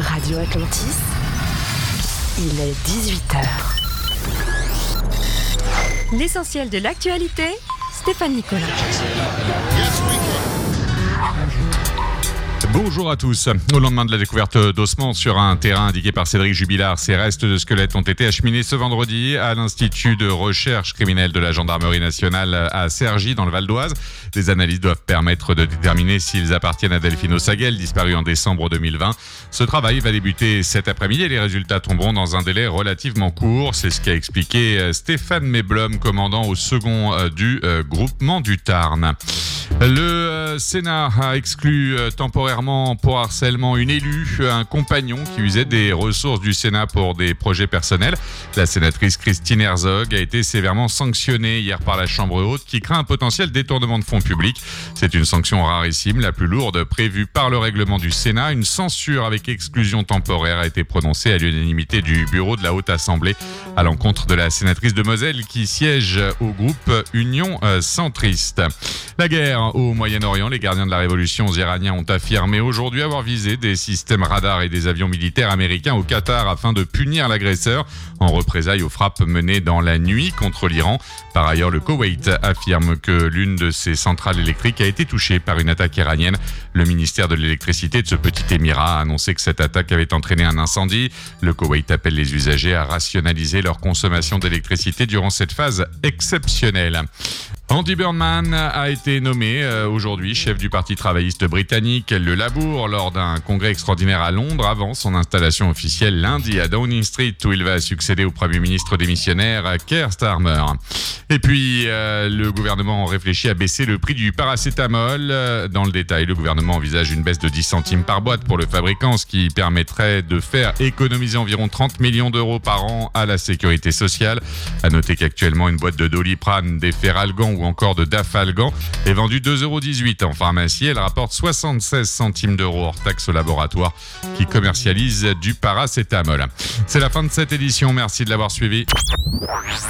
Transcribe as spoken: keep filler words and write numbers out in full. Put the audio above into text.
Radio Atlantis, il est dix-huit heures. L'essentiel de l'actualité, Stéphane Nicolas. Bonjour à tous. Au lendemain de la découverte d'ossements sur un terrain indiqué par Cédric Jubilard, ces restes de squelettes ont été acheminés ce vendredi à l'Institut de recherche criminelle de la Gendarmerie nationale à Cergy, dans le Val d'Oise. Des analyses doivent permettre de déterminer s'ils appartiennent à Delphino Saguel, disparu en décembre deux mille vingt. Ce travail va débuter cet après-midi et les résultats tomberont dans un délai relativement court. C'est ce qu'a expliqué Stéphane Meblom, commandant au second du euh, groupement du Tarn. Le euh, Sénat a exclu euh, temporairement pour harcèlement une élue, un compagnon qui usait des ressources du Sénat pour des projets personnels. La sénatrice Christine Herzog a été sévèrement sanctionnée hier par la Chambre haute qui craint un potentiel détournement de fonds publics. C'est une sanction rarissime, la plus lourde prévue par le règlement du Sénat. Une censure avec exclusion temporaire a été prononcée à l'unanimité du bureau de la Haute Assemblée à l'encontre de la sénatrice de Moselle qui siège au groupe Union euh, centriste. La guerre au Moyen-Orient, les gardiens de la révolution iraniens ont affirmé aujourd'hui avoir visé des systèmes radars et des avions militaires américains au Qatar afin de punir l'agresseur en représailles aux frappes menées dans la nuit contre l'Iran. Par ailleurs, le Koweït affirme que l'une de ses centrales électriques a été touchée par une attaque iranienne. Le ministère de l'électricité de ce petit émirat a annoncé que cette attaque avait entraîné un incendie. Le Koweït appelle les usagers à rationaliser leur consommation d'électricité durant cette phase exceptionnelle. Andy Burnham a été nommé euh, aujourd'hui chef du Parti travailliste britannique, le Labour, lors d'un congrès extraordinaire à Londres avant son installation officielle lundi à Downing Street où il va succéder au Premier ministre démissionnaire Keir Starmer. Et puis, euh, le gouvernement réfléchit à baisser le prix du paracétamol. Dans le détail, le gouvernement envisage une baisse de dix centimes par boîte pour le fabricant, ce qui permettrait de faire économiser environ trente millions d'euros par an à la sécurité sociale. À noter qu'actuellement, une boîte de Doliprane, des Feralgan ou encore de Dafalgan est vendue deux euros dix-huit en pharmacie. Elle rapporte soixante-seize centimes d'euros hors taxe au laboratoire qui commercialise du paracétamol. C'est la fin de cette édition. Merci de l'avoir suivi.